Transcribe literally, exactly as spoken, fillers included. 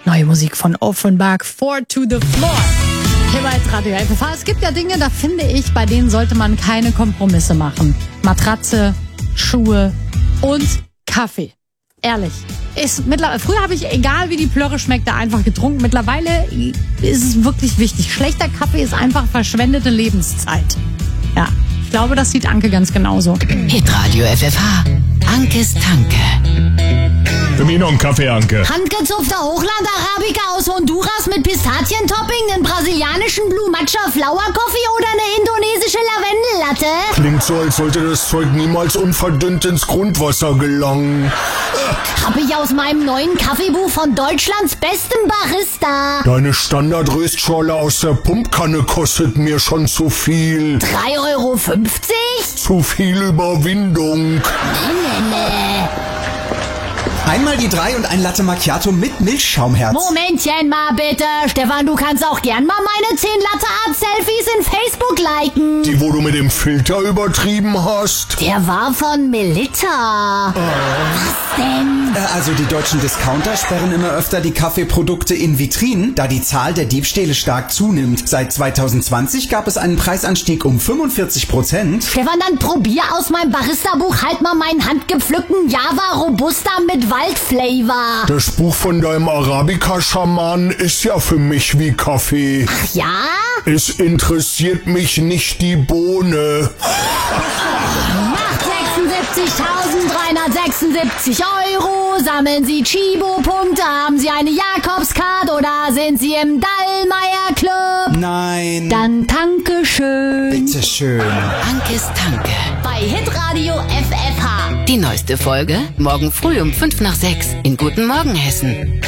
Neue Musik von Offenbach, Four to the Floor. Hier bei Radio F F H. Es gibt ja Dinge, da finde ich, bei denen sollte man keine Kompromisse machen. Matratze, Schuhe und Kaffee. Ehrlich. Ist mittlerweile, früher habe ich, egal wie die Plörre schmeckt, da einfach getrunken. Mittlerweile ist es wirklich wichtig. Schlechter Kaffee ist einfach verschwendete Lebenszeit. Ja, ich glaube, das sieht Anke ganz genauso. Hitradio F F H. Ankes Tanke. Für mich noch einen Kaffee, Anke. Handgezupfter Hochland-Arabica aus Honduras mit Pistazientopping, einen brasilianischen Blue Matcha Flower Coffee oder eine indonesische Lavendellatte? Klingt so, als sollte das Zeug niemals unverdünnt ins Grundwasser gelangen. Hab ich aus meinem neuen Kaffeebuch von Deutschlands bestem Barista. Deine Standard-Röstschorle aus der Pumpkanne kostet mir schon zu viel. drei Euro fünfzig? Zu viel Überwindung. Nee, nee, nee. Einmal die drei und ein Latte Macchiato mit Milchschaumherz. Momentchen mal bitte. Stefan, du kannst auch gern mal meine zehn Latte Art Selfies in Facebook liken. Die, wo du mit dem Filter übertrieben hast? Der war von Melitta. Oh. Was denn? Äh, also die deutschen Discounter sperren immer öfter die Kaffeeprodukte in Vitrinen, da die Zahl der Diebstähle stark zunimmt. Seit zwanzig zwanzig gab es einen Preisanstieg um fünfundvierzig Prozent. Stefan, dann probier aus meinem Barista-Buch halt mal meinen handgepflückten Java Robusta mit Waldflavor. Das Buch von deinem Arabica-Schamanen ist ja für mich wie Kaffee. Ach ja? Es interessiert mich nicht die Bohne. Macht sechsundsiebzigtausenddreihundertsechsundsiebzig Euro. Sammeln Sie Chibo-Punkte. Haben Sie eine Jakobscard oder sind Sie im Dallmayr Club? Nein. Dann danke schön. Bitte schön. Ankes Tanke. Bei Hitradio F F H. Die neueste Folge morgen früh um fünf nach sechs in Guten Morgen Hessen.